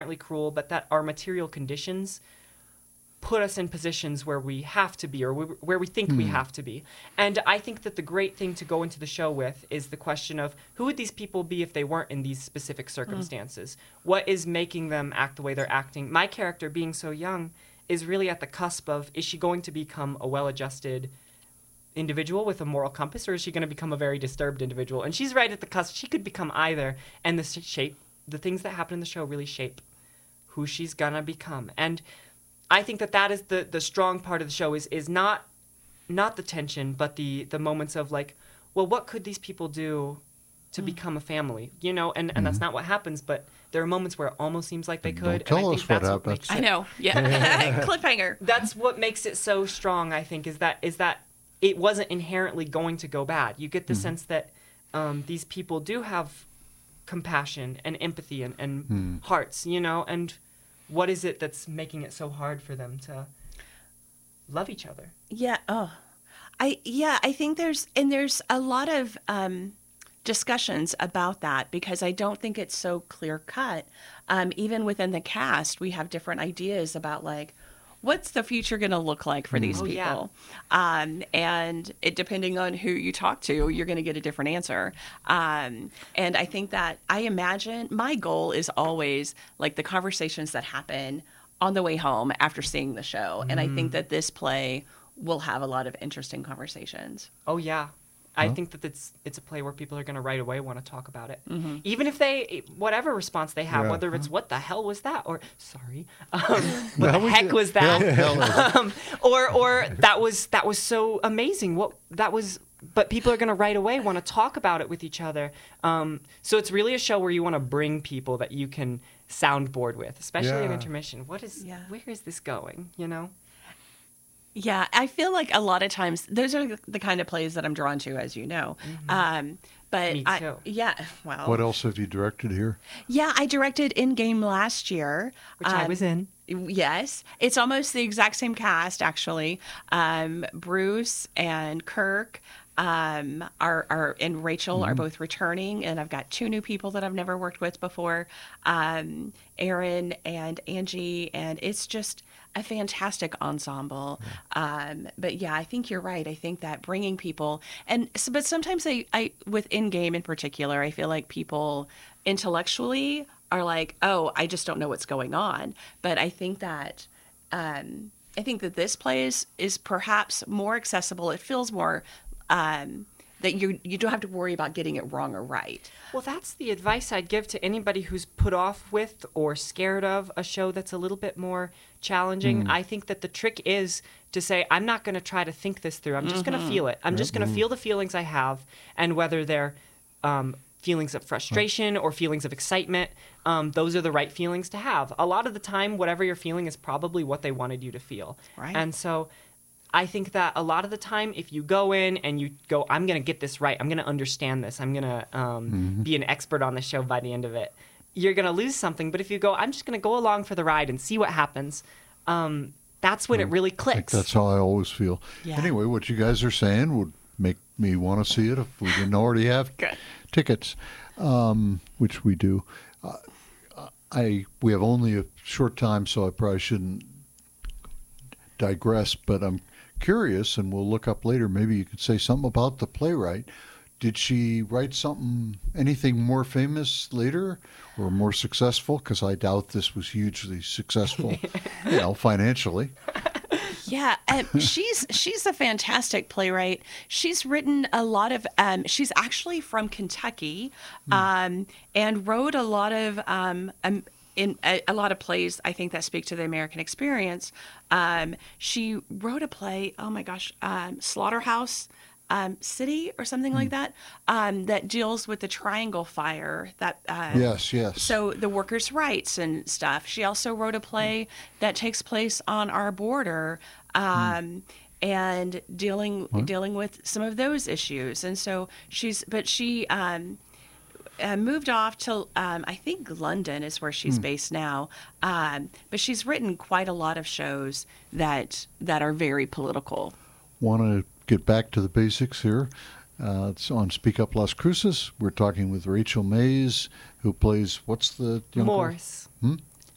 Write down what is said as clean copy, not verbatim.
inherently cruel, but that our material conditions put us in positions where we have to be, or where we think we have to be. And I think that the great thing to go into the show with is the question of who would these people be if they weren't in these specific circumstances? What is making them act the way they're acting? My character, being so young, is really at the cusp of, is she going to become a well-adjusted individual with a moral compass, or is she going to become a very disturbed individual? And she's right at the cusp. She could become either, and the things that happen in the show really shape who she's going to become. And I think that is the strong part of the show is not the tension, but the moments of like, well, what could these people do to become a family? You know, and that's not what happens, but there are moments where it almost seems like they could. Don't tell us what happens. I know. Yeah. Cliffhanger. That's what makes it so strong, I think, is that it wasn't inherently going to go bad. You get the sense that these people do have compassion and empathy and hearts, you know, and what is it that's making it so hard for them to love each other? Yeah. Oh, I think there's a lot of discussions about that, because I don't think it's so clear cut. Even within the cast, we have different ideas about like, what's the future going to look like for these people? Yeah. And it, depending on who you talk to, you're going to get a different answer. And I think that I imagine my goal is always like the conversations that happen on the way home after seeing the show. And I think that this play will have a lot of interesting conversations. Oh, yeah. I think that it's a play where people are going to right away want to talk about it. Even if they, whatever response they have, whether it's what the hell was that, or sorry, what the heck was that? Or that was so amazing. But people are going to right away want to talk about it with each other. So it's really a show where you want to bring people that you can soundboard with, especially in intermission. Where is this going, you know? Yeah, I feel like a lot of times those are the kind of plays that I'm drawn to, as you know. But me too. Well. What else have you directed here? Yeah, I directed In Game last year, which I was in. Yes, it's almost the exact same cast, actually. Bruce and Kirk and Rachel are both returning, and I've got 2 new people that I've never worked with before, Aaron and Angie, and it's just a fantastic ensemble. But yeah, I think you're right. I think that bringing people, but sometimes I with In Game in particular, I feel like people intellectually are like, oh, I just don't know what's going on. But I think that this play is perhaps more accessible. It feels more that you don't have to worry about getting it wrong or right. Well, that's the advice I'd give to anybody who's put off with or scared of a show that's a little bit more challenging. I think that the trick is to say, I'm not going to try to think this through. I'm just going to feel it. I'm just going to feel the feelings I have, and whether they're feelings of frustration or feelings of excitement, those are the right feelings to have. A lot of the time, whatever you're feeling is probably what they wanted you to feel. Right. And so I think that a lot of the time, if you go in and you go, I'm going to get this right, I'm going to understand this, I'm going to be an expert on the show by the end of it, you're going to lose something. But if you go, I'm just going to go along for the ride and see what happens, that's when it really clicks. That's how I always feel. Yeah. Anyway, what you guys are saying would make me want to see it if we didn't already have tickets, which we do. We have only a short time, so I probably shouldn't digress, but I'm curious, and we'll look up later. Maybe you could say something about the playwright. Did she write anything more famous later or more successful? Because I doubt this was hugely successful, financially. Yeah, she's a fantastic playwright. She's written a lot of. She's actually from Kentucky, and wrote a lot of. In a lot of plays, I think, that speak to the American experience. She wrote a play, Slaughterhouse City or something like that, that deals with the Triangle Fire. Yes. So the workers' rights and stuff. She also wrote a play that takes place on our border, and dealing with some of those issues. And so she moved off to, I think London is where she's based now. But she's written quite a lot of shows that are very political. Want to get back to the basics here. It's on Speak Up Las Cruces. We're talking with Rachel Mays, who plays, what's the young Morse.